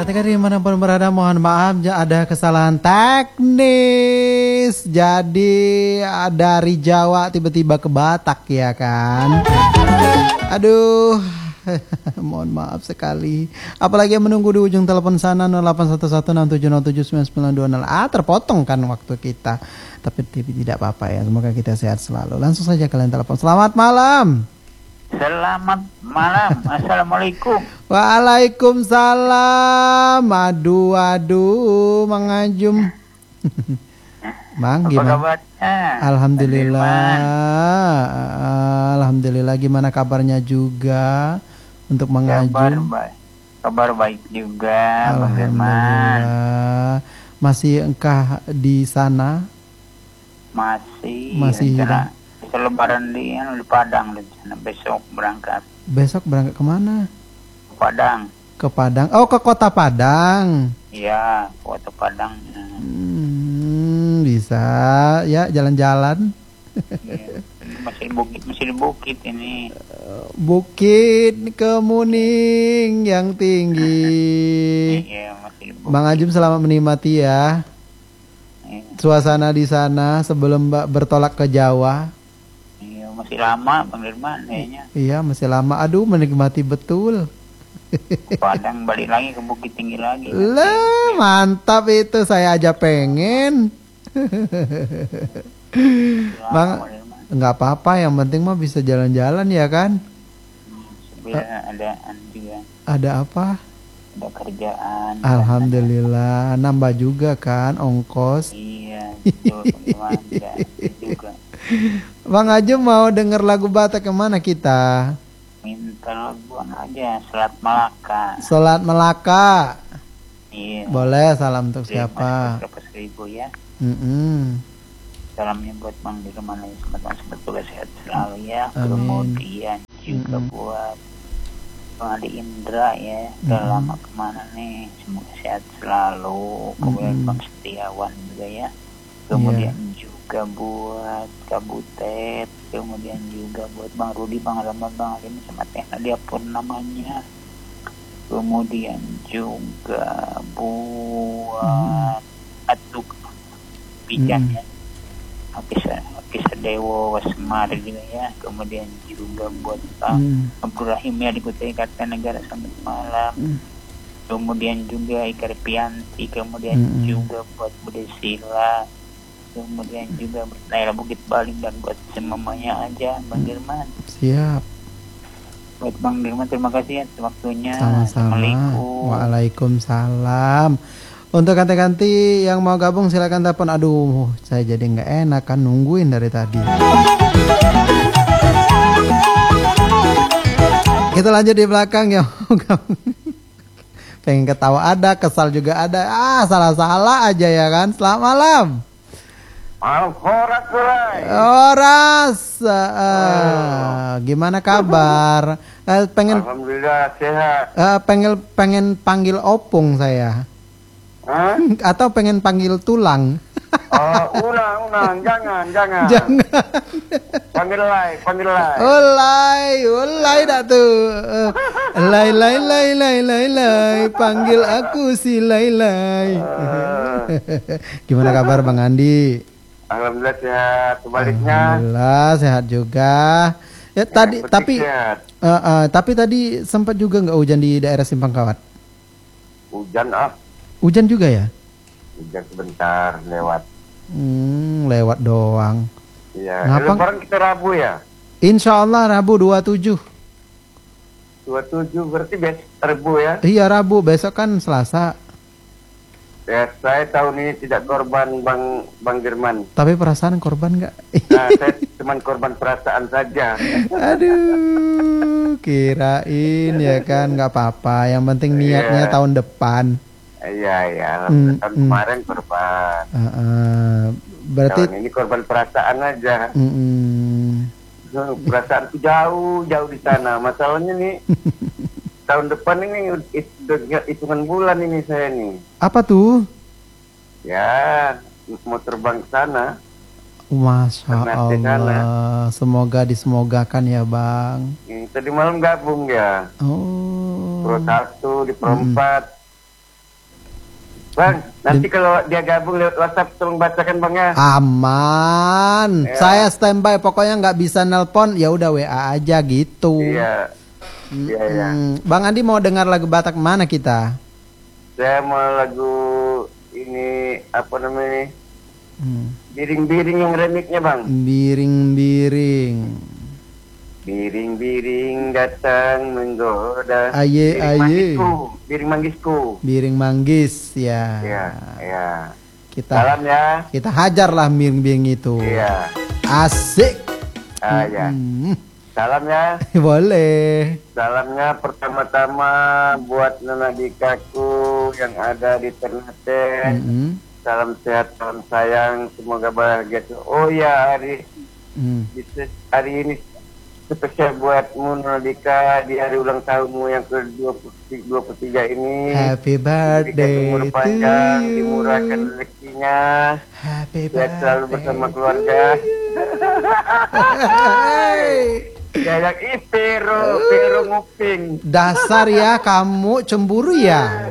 Ketika dimanapun berada, mohon maaf ada kesalahan teknis. Jadi dari Jawa tiba-tiba ke Batak ya kan. Aduh, mohon maaf sekali. Apalagi yang menunggu di ujung telepon sana 081167079920. Terpotong kan waktu kita. Tapi tidak apa-apa ya. Semoga kita sehat selalu. Langsung saja kalian telepon. Selamat malam. Selamat malam. Assalamualaikum. Waalaikumsalam. Aduh, Mang Ajum. Mang, gimana? Apa kabarnya? Alhamdulillah. Gimana kabarnya juga untuk Mang Ajum? Kabar baik juga, Bang Firman. Alhamdulillah. Masih engkah di sana? Masih Lebaran di Padang rencana besok berangkat. Besok berangkat kemana? Padang. Ke Padang. Oh, ke kota Padang. Iya, kota Padang. Bisa ya jalan-jalan. Ya, masih di bukit ini. Bukit Kemuning yang tinggi. Iya, masih di bukit. Bang Ajum selamat menikmati ya. Suasana di sana sebelum Mbak bertolak ke Jawa. Iya, masih lama Bang Firman kayaknya. Iya, masih lama. Aduh, menikmati betul. Padang balik lagi ke Bukit Tinggi lagi. Lah, mantap itu, saya aja pengen. Bang, nggak apa-apa, yang penting mah bisa jalan-jalan ya kan? Ada juga. Ada apa? Ada kerjaan. Alhamdulillah, nambah juga kan ongkos. Iya, betul. Juga. Bang Ajum mau denger lagu Batak yang mana kita? Minta laguan aja, Selat Melaka. Selat Melaka. Iya. Boleh, salam untuk siapa? Berapa seribu ya? Salamnya buat Bang Dirman yang semoga sehat selalu ya. Amin. Kemudian juga buat Bang Adi Indra ya. Udah lama kemana nih? Semoga sehat selalu. Kemudian Bang Setiawan juga ya. Kemudian juga buat Kabutet, kemudian juga buat Bang Rudi, Bang Rama, Bang Alim sama Teh Nadia pun namanya. Kemudian juga buat Atuk Pijan ya. Kisah Dewo Semar juga ya. Kemudian juga buat Bang Abdurrahim ya di Kutai Kartanegara selamat malam. Kemudian juga Ika Repianti, kemudian juga buat Bude Sila. Kemudian juga daerah Bukit Baling dan buat semuanya aja Bang Dirman. Siap. Buat Bang Dirman terima kasih ya waktunya. Sama-sama. Assalamualaikum. Waalaikumsalam. Untuk ganti-ganti yang mau gabung silakan telepon. Aduh, saya jadi nggak enak kan nungguin dari tadi. Kita lanjut di belakang ya. Pengen ketawa ada, kesal juga ada. Salah-salah aja ya kan. Selamat malam. Horas, gimana kabar? Alhamdulillah sehat. Pengen panggil opung saya. Atau pengen panggil tulang? Ulang, jangan. Panggil lay. Ulai dah tuh. Lay, panggil aku si lay. Gimana kabar Bang Andi? Alhamdulillah sehat. Sebaliknya. Alhamdulillah sehat juga. Ya tadi tapi tadi sempat juga nggak hujan di daerah Simpang Kawat? Hujan juga ya? Hujan sebentar lewat. Lewat doang. Iya. Lebaran kita Rabu ya? Insya Allah Rabu 27. 27 berarti Rabu ya? Iya Rabu, besok kan Selasa. Ya, saya tahun ini tidak korban Bang Dirman. Tapi perasaan korban nggak? Saya cuma korban perasaan saja. Aduh, kirain ya kan nggak apa-apa. Yang penting niatnya tahun depan. Iya. Tahun kemarin korban. Berarti tahun ini korban perasaan aja. Perasaanku jauh di sana. Masalahnya nih. Tahun depan ini hitungan bulan ini saya nih. Apa tuh? Ya, mau terbang ke sana. Masya Allah. Semoga disemogakan ya Bang. Tadi malam gabung ya. Oh. Pro 1 di Pro 4. Bang, nanti kalau dia gabung lewat WhatsApp tolong bacakan Bang ya. Aman. Ya. Saya standby. Pokoknya nggak bisa nelpon, ya udah WA aja gitu. Iya. Iya, iya. Bang Andi mau dengar lagu Batak mana kita? Saya mau lagu ini apa namanya? Biring-biring yang remixnya Bang. Biring-biring. Biring-biring datang menggoda. Aye, aye. Biring manggisku. Biring manggis ya. Iya, iya. Kita Salam ya. kita hajarlah biring-biring itu. Iya. Asik. Ya. Salam ya. Boleh. Salamnya pertama-tama buat Nona Dikaku yang ada di Ternate. Salam sehat, salam sayang, semoga bahagia. Oh ya, hari ini spesial buatmu Nona Dika di hari ulang tahunmu yang ke-23 ini. Happy birthday umur to panjang, you. dimurahkan rezekinya. Happy Sehat selalu bersama keluarga. Kayak pero nguping. Dasar ya kamu cemburu ya.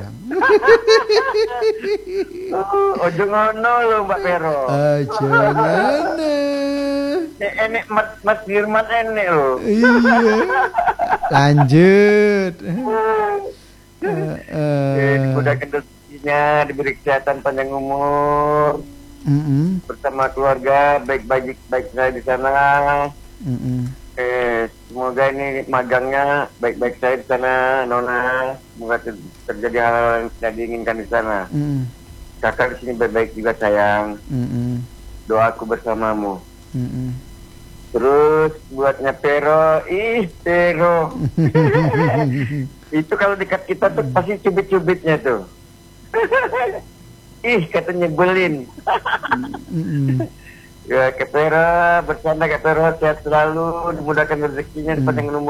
Ojo ngono lo Mbak Pero. Jangan. Enek Mas Firman enek lo. Iya. Lanjut. Dimudahkan rezekinya, diberi kesehatan panjang umur. Bersama keluarga, baik saya di sana. Semoga ini magangnya baik-baik saya di sana, Nona. Semoga terjadi hal yang tidak diinginkan di sana. Kakak di sini baik-baik juga sayang. Doaku bersamamu. Terus buatnya Pero, Pero. Itu kalau dekat kita tuh pasti cubit-cubitnya tuh. Katanya nyebelin. Ya, Kak Pero, bercanda Kak Pero, sehat selalu, dimudahkan rezekinya, panjang umur.